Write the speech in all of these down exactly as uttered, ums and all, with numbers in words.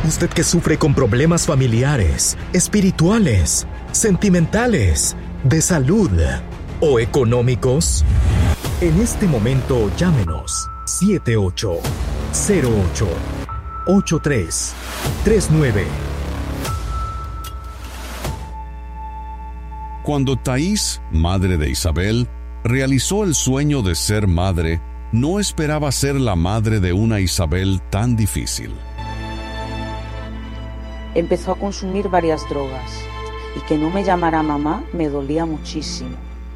Usted que sufre con problemas familiares, espirituales, sentimentales, de salud o económicos. En este momento llámenos siete ocho cero ocho ocho tres tres nueve. Cuando Thais, madre de Isabel, realizó el sueño de ser madre, no esperaba ser la madre de una Isabel tan difícil. Empezó a consumir varias drogas y que no me llamara mamá me dolía muchísimo.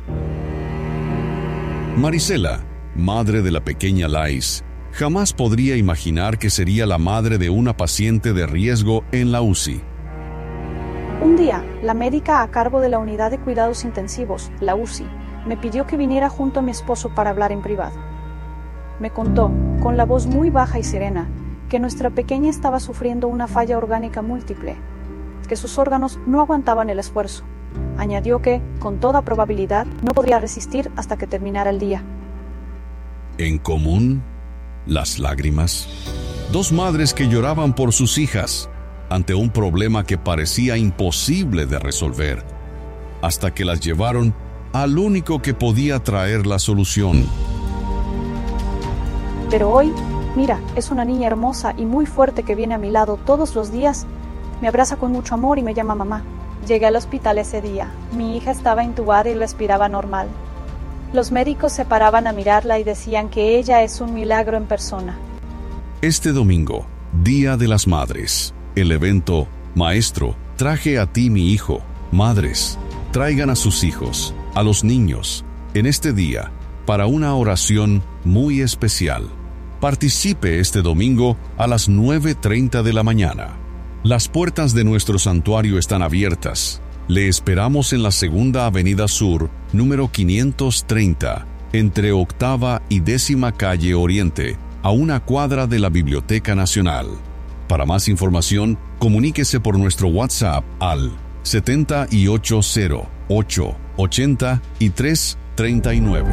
Marisela, madre de la pequeña Lais, jamás podría imaginar que sería la madre de una paciente de riesgo en la U C I. Un día, la médica a cargo de la unidad de cuidados intensivos, la U C I, me pidió que viniera junto a mi esposo para hablar en privado. Me contó, con la voz muy baja y serena, que nuestra pequeña estaba sufriendo una falla orgánica múltiple, que sus órganos no aguantaban el esfuerzo. Añadió que, con toda probabilidad, no podría resistir hasta que terminara el día. En común, las lágrimas. Dos madres que lloraban por sus hijas ante un problema que parecía imposible de resolver, hasta que las llevaron al único que podía traer la solución. Pero hoy, mira, es una niña hermosa y muy fuerte que viene a mi lado todos los días. Me abraza con mucho amor y me llama mamá. Llegué al hospital ese día. Mi hija estaba intubada y respiraba normal. Los médicos se paraban a mirarla y decían que ella es un milagro en persona. Este domingo, Día de las Madres, el evento Maestro, traje a ti mi hijo. Madres, traigan a sus hijos, a los niños, en este día, para una oración muy especial. Participe este domingo a las nueve treinta de la mañana. Las puertas de nuestro santuario están abiertas. Le esperamos en la Segunda Avenida Sur, número quinientos treinta, entre Octava y Décima Calle Oriente, a una cuadra de la Biblioteca Nacional. Para más información, comuníquese por nuestro WhatsApp al siete ocho cero ocho ochenta y tres treinta y nueve.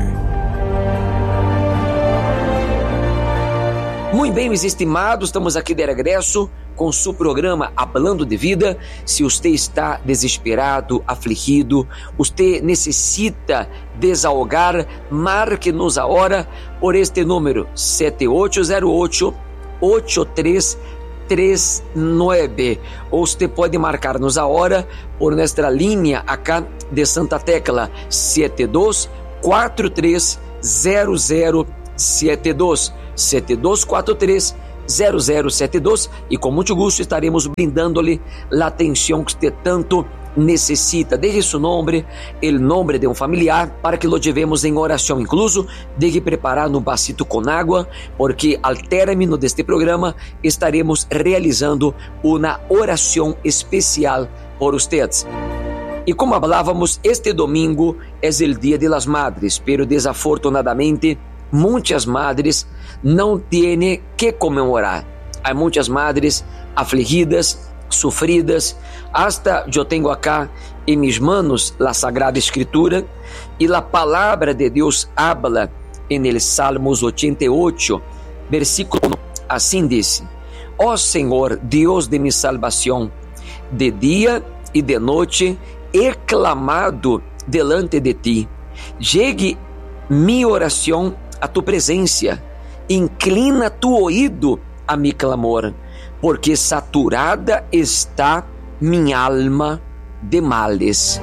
Muito bem, meus estimados, estamos aqui de regresso com seu programa Hablando de Vida. Se você está desesperado, afligido, você necessita desahogar, marque-nos a hora por este número sete ocho zero ocho ocho três três nove. Ou você pode marcar-nos a hora por nossa linha acá de Santa Tecla sete dois quatro três zero zero sete dois. sete dois quatro três zero zero sete dois e com muito gosto estaremos brindando-lhe a atenção que você tanto necessita. Deje seu nome, o nome de um familiar, para que lo llevemos em oração. Incluso, deje preparar um vasito com água, porque ao término deste programa estaremos realizando uma oração especial por ustedes. E como falávamos, este domingo é o Dia de las Madres, pero desafortunadamente muitas madres não têm que comemorar. Há muitas madres afligidas, sofridas. Hasta eu tenho acá em mis manos a Sagrada Escritura e a palavra de Deus habla en el Salmos ochenta y ocho, versículo uno. Assim diz: Ó Senhor, Deus de mi salvação, de dia e de noite he clamado delante de ti. Llegue mi oração a tu presença, inclina tu ouído a mi clamor, porque saturada está minha alma de males.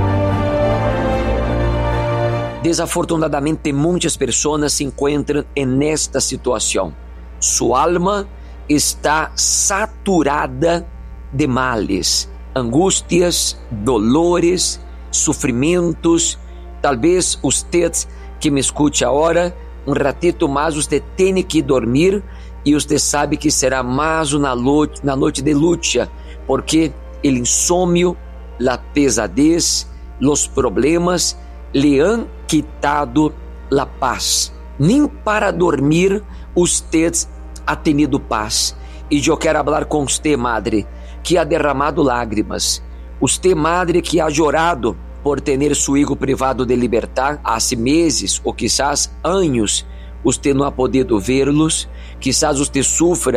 Desafortunadamente, muitas pessoas se encontram nesta situação. Sua alma está saturada de males, angústias, dolores, sofrimentos. Talvez você que me escute agora, um ratito mais você tem que dormir e você sabe que será mais uma noite, na noite de luta, porque o insônio, a pesadez, os problemas lhe han quitado a paz. Nem para dormir você ha tenido paz. E eu quero falar com você, madre, que ha derramado lágrimas. Você, madre, que ha chorado por ter su hijo privado de libertad hace meses ou quizás anos, você não ha podido verlos. Quizás você sufra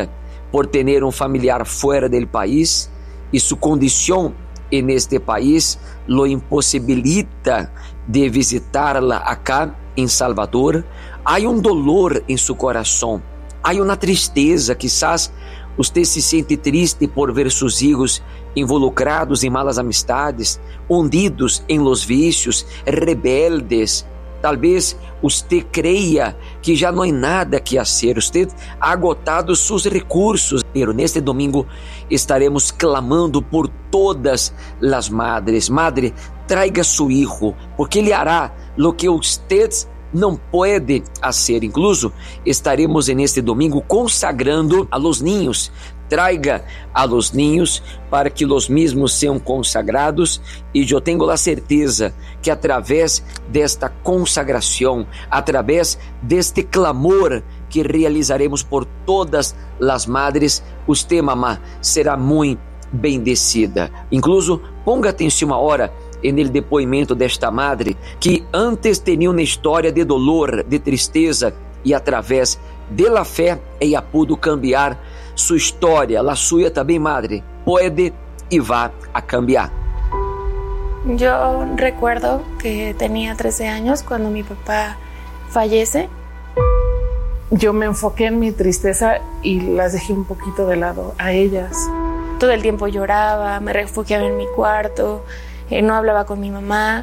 por tener un familiar fuera del país y su condición en este país lo imposibilita de visitarla acá en Salvador. Hay un dolor en su corazón, hay una tristeza, quizás usted se siente triste por ver sus hijos involucrados en malas amistades, hundidos en los vicios, rebeldes. Tal vez usted creia que já não há nada que hacer, usted ha agotado sus recursos, pero neste domingo estaremos clamando por todas las madres. Madre, traiga su hijo, porque ele hará lo que usted não pode hacer. Incluso estaremos en este domingo consagrando a los niños. Traiga a los niños para que los mismos sean consagrados, e eu tenho a certeza que através desta consagração, através deste clamor que realizaremos por todas as madres, usted, mamá, será muito bendecida. Incluso ponga atenção agora en el depoimento desta madre, que antes tinha uma história de dolor, de tristeza, e através da fé ela pudo cambiar sua história. La suya também, madre, puede y va a cambiar. Yo recuerdo que tenía trece años cuando mi papá fallece. Yo me enfoqué en mi tristeza y las dejé un poquito de lado a ellas. Todo el tiempo lloraba, me refugiaba en mi cuarto, eh, no hablaba con mi mamá.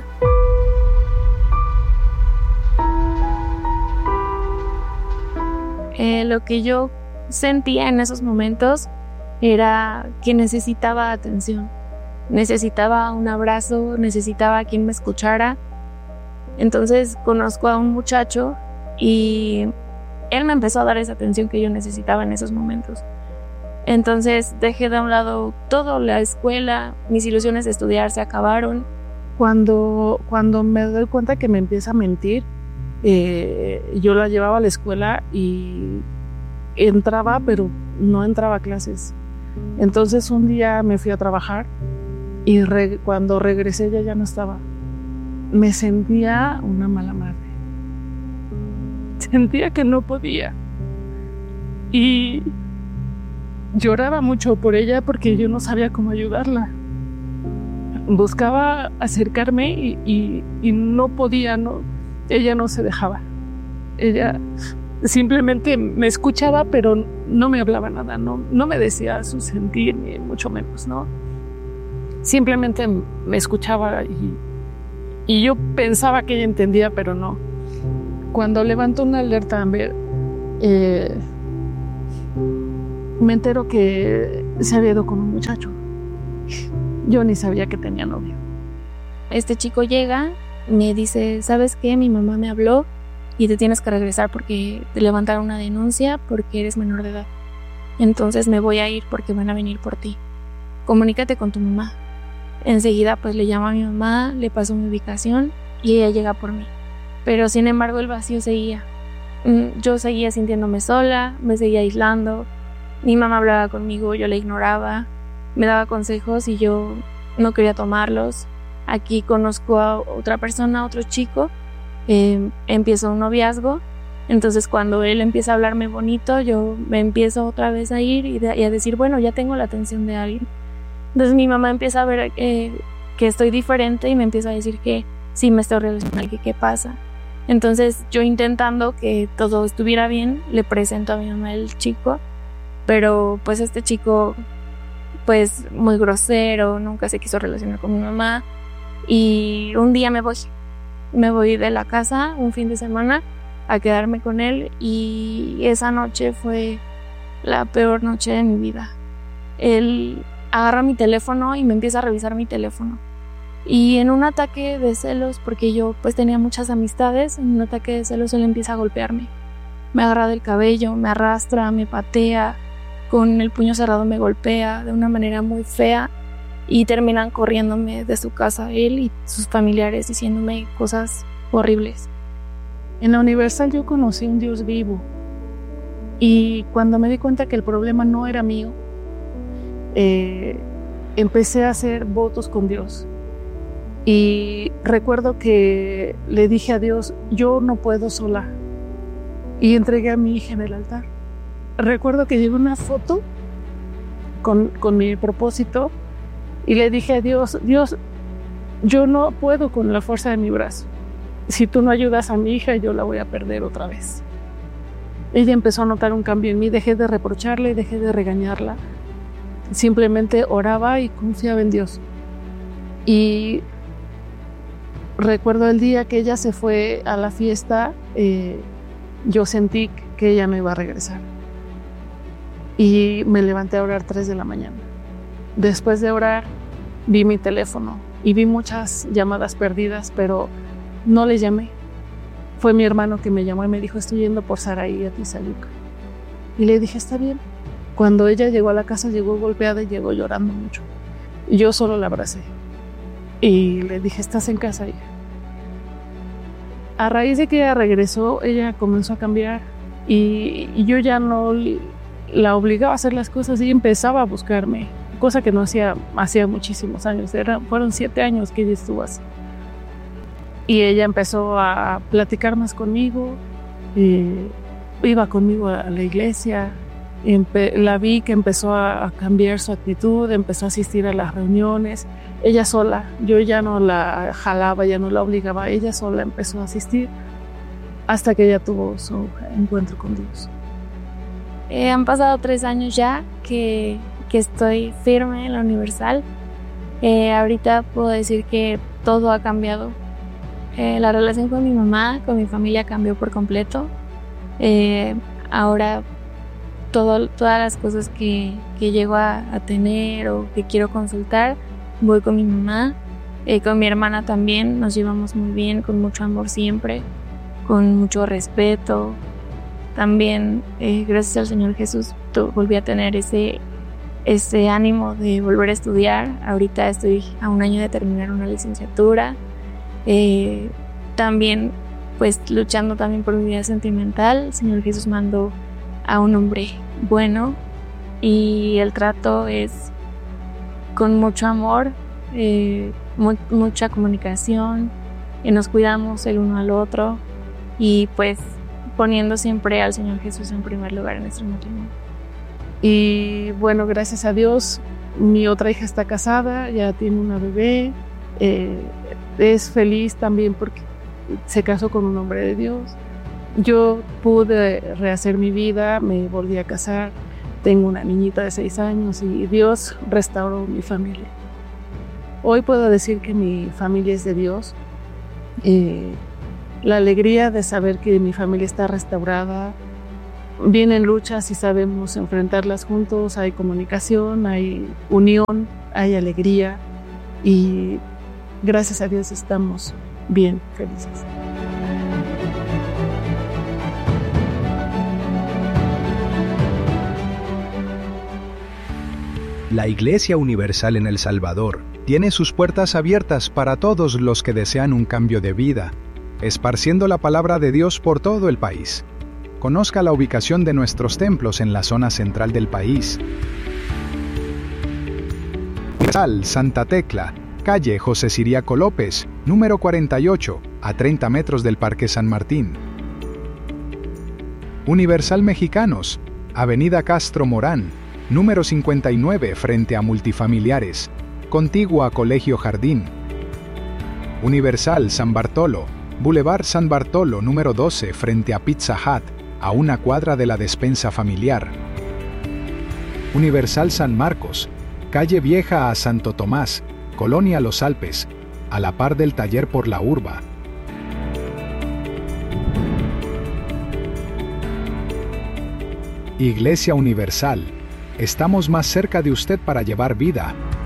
Eh, lo que yo sentía en esos momentos era que necesitaba atención, necesitaba un abrazo, necesitaba a quien me escuchara. Entonces conozco a un muchacho y él me empezó a dar esa atención que yo necesitaba en esos momentos. Entonces dejé de un lado todo, la escuela, mis ilusiones de estudiar se acabaron. Cuando, cuando me doy cuenta que me empieza a mentir, eh, yo la llevaba a la escuela y entraba, pero no entraba a clases. Entonces un día me fui a trabajar y re, cuando regresé ella ya no estaba. Me sentía una mala madre. Sentía que no podía. Y lloraba mucho por ella porque yo no sabía cómo ayudarla. Buscaba acercarme y, y, y no podía, no, ella no se dejaba. Ella simplemente me escuchaba, pero no me hablaba nada, no, no me decía su sentir, ni mucho menos, ¿no? Simplemente me escuchaba y, y yo pensaba que ella entendía, pero no. Cuando levantó una alerta Amber, eh, me entero que se había ido con un muchacho. Yo ni sabía que tenía novio. Este chico llega, me dice, ¿sabes qué? Mi mamá me habló y te tienes que regresar porque te levantaron una denuncia porque eres menor de edad. Entonces me voy a ir porque van a venir por ti. Comunícate con tu mamá. Enseguida pues le llamo a mi mamá, le paso mi ubicación y ella llega por mí. Pero sin embargo el vacío seguía. Yo seguía sintiéndome sola, me seguía aislando. Mi mamá hablaba conmigo, yo la ignoraba. Me daba consejos y yo no quería tomarlos. Aquí conozco a otra persona, a otro chico. Eh, empiezo un noviazgo. Entonces cuando él empieza a hablarme bonito, yo me empiezo otra vez a ir y, de, y a decir, bueno, ya tengo la atención de alguien. Entonces mi mamá empieza a ver eh, que estoy diferente y me empieza a decir que sí me estoy relacionando, que qué pasa. Entonces yo intentando que todo estuviera bien, le presento a mi mamá el chico, pero pues este chico pues muy grosero, nunca se quiso relacionar con mi mamá y un día me voy, me voy de la casa un fin de semana a quedarme con él y esa noche fue la peor noche de mi vida. Él agarra mi teléfono y me empieza a revisar mi teléfono y en un ataque de celos, porque yo pues tenía muchas amistades, en un ataque de celos él empieza a golpearme, me agarra del cabello, me arrastra, me patea, con el puño cerrado me golpea de una manera muy fea y terminan corriéndome de su casa él y sus familiares diciéndome cosas horribles. En la Universal yo conocí un Dios vivo y cuando me di cuenta que el problema no era mío, eh, empecé a hacer votos con Dios y recuerdo que le dije a Dios, yo no puedo sola y entregué a mi hija en el altar. recuerdo que llevé una foto con, con mi propósito y le dije a Dios, Dios, yo no puedo con la fuerza de mi brazo. Si tú no ayudas a mi hija, yo la voy a perder otra vez. Ella empezó a notar un cambio en mí, dejé de reprocharla y dejé de regañarla. Simplemente oraba y confiaba en Dios. Y recuerdo el día que ella se fue a la fiesta, eh, yo sentí que ella no iba a regresar. Y me levanté a orar tres de la mañana. Después de orar, vi mi teléfono y vi muchas llamadas perdidas, pero no le llamé. Fue mi hermano que me llamó y me dijo, estoy yendo por Saraí a Tizayuca. Y le dije, está bien. Cuando ella llegó a la casa, llegó golpeada y llegó llorando mucho. Y yo solo la abracé. Y le dije, ¿estás en casa, hija? A raíz de que ella regresó, ella comenzó a cambiar. Y, y yo ya no la obligaba a hacer las cosas. Ella empezaba a buscarme. Cosa que no hacía, hacía muchísimos años. Era, fueron siete años que ella estuvo así. Y ella empezó a platicar más conmigo, eh, iba conmigo a la iglesia, empe- la vi que empezó a, a cambiar su actitud, empezó a asistir a las reuniones, ella sola, yo ya no la jalaba, ya no la obligaba, ella sola empezó a asistir hasta que ella tuvo su encuentro con Dios. Eh, han pasado tres años ya que, que estoy firme en la Universal. Eh, ahorita puedo decir que todo ha cambiado. Eh, la relación con mi mamá, con mi familia cambió por completo. Eh, ahora todo, todas las cosas que, que llego a, a tener o que quiero consultar, voy con mi mamá. Eh, con mi hermana también nos llevamos muy bien, con mucho amor siempre, con mucho respeto. También, eh, gracias al Señor Jesús, to, volví a tener ese, ese ánimo de volver a estudiar. Ahorita estoy a un año de terminar una licenciatura. Eh, también pues luchando también por mi vida sentimental. El Señor Jesús mandó a un hombre bueno y el trato es con mucho amor, eh, mu- mucha comunicación, y nos cuidamos el uno al otro y pues poniendo siempre al Señor Jesús en primer lugar en nuestro matrimonio. Y bueno, gracias a Dios, mi otra hija está casada, ya tiene una bebé. Eh, es feliz también porque se casó con un hombre de Dios. Yo pude rehacer mi vida, me volví a casar, tengo una niñita de seis años y Dios restauró mi familia. Hoy puedo decir que mi familia es de Dios. Eh, la alegría de saber que mi familia está restaurada. Vienen luchas y sabemos enfrentarlas juntos, hay comunicación, hay unión, hay alegría y gracias a Dios estamos bien felices. La Iglesia Universal en El Salvador tiene sus puertas abiertas para todos los que desean un cambio de vida, esparciendo la palabra de Dios por todo el país. Conozca la ubicación de nuestros templos en la zona central del país. Universal Santa Tecla, calle José Ciriaco López, número cuarenta y ocho, a treinta metros del Parque San Martín. Universal Mexicanos, avenida Castro Morán, número cincuenta y nueve, frente a Multifamiliares, contiguo a Colegio Jardín. Universal San Bartolo, Boulevard San Bartolo, número doce, frente a Pizza Hut, a una cuadra de la despensa familiar. Universal San Marcos, calle Vieja a Santo Tomás, Colonia Los Alpes, a la par del taller por la Urba. Iglesia Universal, estamos más cerca de usted para llevar vida.